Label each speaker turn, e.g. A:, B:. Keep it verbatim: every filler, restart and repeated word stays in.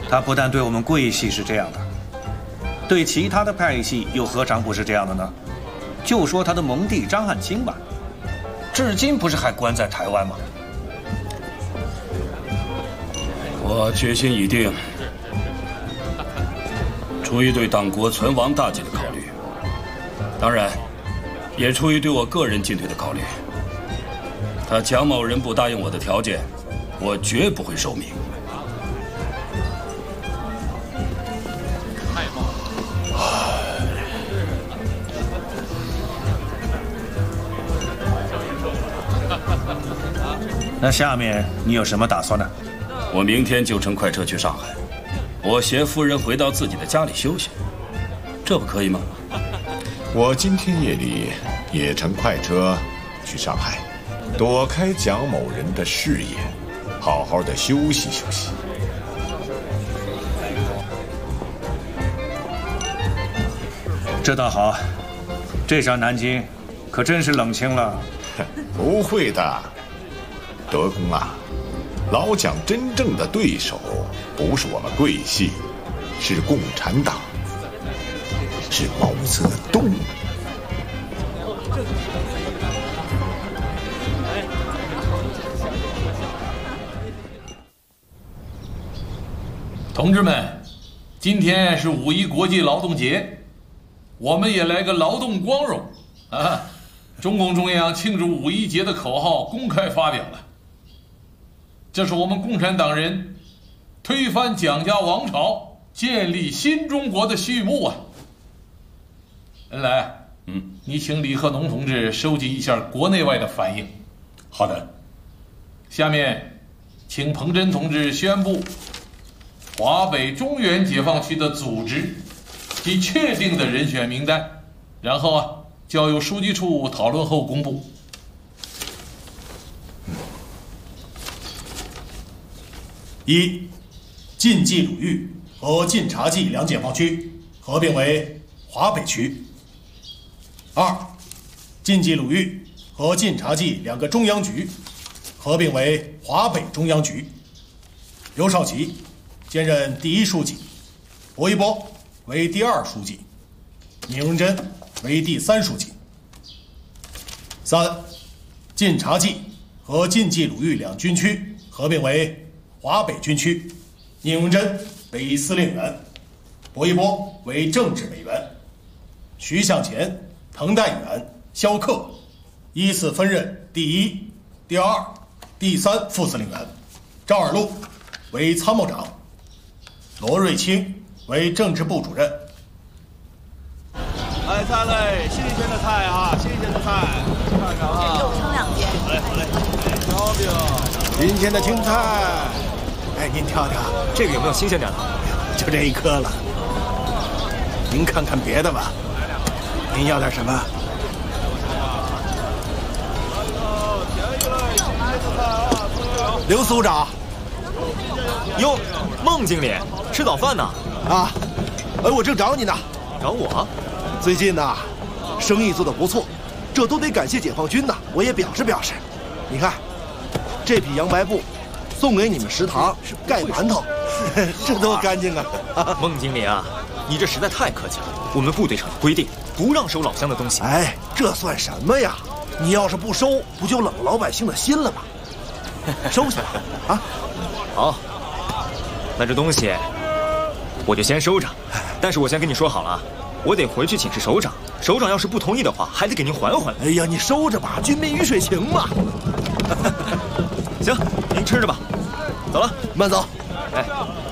A: 他不但对我们贵系是这样的，对其他的派系又何尝不是这样的呢？就说他的盟弟张汉卿吧，至今不是还关在台湾吗？
B: 我决心已定，出于对党国存亡大计的考虑，当然，也出于对我个人进退的考虑。他蒋某人不答应我的条件，我绝不会受命。
A: 那下面你有什么打算呢？
B: 我明天就乘快车去上海，我携夫人回到自己的家里休息，这不可以吗？
C: 我今天夜里也乘快车去上海，躲开蒋某人的视野，好好的休息休息。
A: 这倒好，这下南京可真是冷清了。
C: 不会的，德公啊，老蒋真正的对手不是我们桂系，是共产党，是毛泽东。
D: 同志们，今天是五一国际劳动节，我们也来个劳动光荣啊！中共中央庆祝五一节的口号公开发表了，这是我们共产党人推翻蒋家王朝、建立新中国的序幕啊！恩来，嗯，你请李贺农同志收集一下国内外的反应。好的。下面，请彭真同志宣布华北中原解放区的组织及确定的人选名单，然后啊，交由书记处讨论后公布。
E: 一、晋冀鲁豫和晋察冀两解放区合并为华北区。二、晋冀鲁豫和晋察冀两个中央局合并为华北中央局。刘少奇兼任第一书记，薄一波为第二书记，聂荣臻为第三书记。三、晋察冀和晋冀鲁豫两军区合并为华北军区，聂荣臻为司令员，薄一波为政治委员，徐向前、滕代远、萧克依次分任第一、第二、第三副司令员，赵尔禄为参谋长，罗瑞卿为政治部主任。
F: 来菜嘞，新鲜的菜啊，新鲜的菜，看看啊。
G: 肉称两件。
F: 好嘞，好嘞。烧饼，
E: 新鲜的青菜。哎，您挑挑，
H: 这个有没有新鲜点的？
E: 就这一颗了。您看看别的吧。您要点什么？刘组长。
H: 哟，孟经理，吃早饭呢？
E: 啊，哎，我正找你呢。
H: 找我？
E: 最近呐，生意做得不错，这都得感谢解放军呐，我也表示表示。你看，这批洋白布，送给你们食堂盖馒头，这多干净啊！
H: 孟经理啊，你这实在太客气了。我们部队上有规定，不让收老乡的东西。
E: 哎，这算什么呀？你要是不收，不就冷了老百姓的心了吗？收下吧，啊！
H: 好，那这东西我就先收着。但是我先跟你说好了，我得回去请示首长，首长要是不同意的话，还得给您还回来。
E: 哎呀，你收着吧，军民鱼水情嘛。
H: 行，您吃着吧。走了，
E: 慢走。
H: 哎。